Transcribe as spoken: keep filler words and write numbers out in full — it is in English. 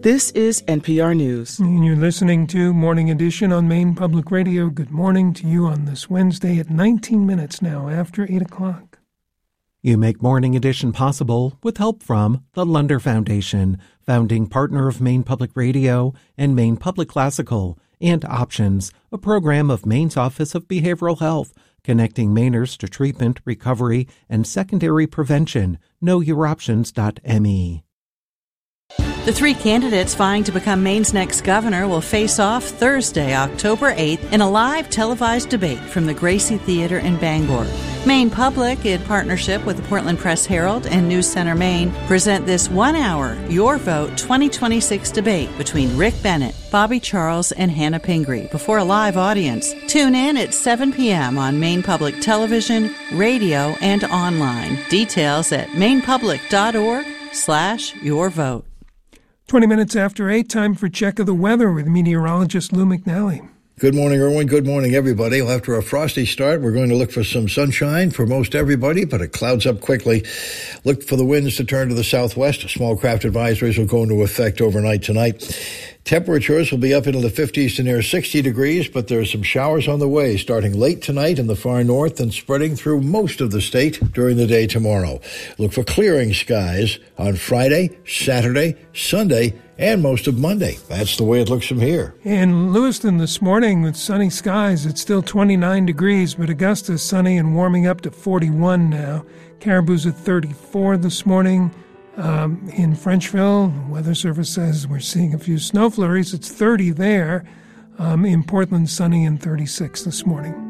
This is N P R News. And you're listening to Morning Edition on Maine Public Radio. Good morning to you on this Wednesday at nineteen minutes now after eight o'clock. You make Morning Edition possible with help from the Lunder Foundation, founding partner of Maine Public Radio and Maine Public Classical, and Options, a program of Maine's Office of Behavioral Health, connecting Mainers to treatment, recovery, and secondary prevention. know your options dot m e. The three candidates vying to become Maine's next governor will face off Thursday, October eighth, in a live televised debate from the Gracie Theater in Bangor. Maine Public, in partnership with the Portland Press Herald and News Center Maine, present this one-hour Your Vote twenty twenty-six debate between Rick Bennett, Bobby Charles, and Hannah Pingree before a live audience. Tune in at seven p.m. on Maine Public Television, radio, and online. Details at mainepublic.org slash your vote. twenty minutes after eight, time for Check of the Weather with meteorologist Lou McNally. Good morning, Erwin. Good morning, everybody. Well, after a frosty start, we're going to look for some sunshine for most everybody, but it clouds up quickly. Look for the winds to turn to the southwest. Small craft advisories will go into effect overnight tonight. Temperatures will be up into the fifties to near sixty degrees, but there are some showers on the way starting late tonight in the far north and spreading through most of the state during the day tomorrow. Look for clearing skies on Friday, Saturday, Sunday, and most of Monday. That's the way it looks from here. In Lewiston this morning with sunny skies, it's still twenty-nine degrees, but Augusta sunny and warming up to forty-one now. Caribou's at thirty-four this morning. Um, in Frenchville, the Weather Service says we're seeing a few snow flurries. It's thirty there. Um, in Portland, sunny and thirty-six this morning.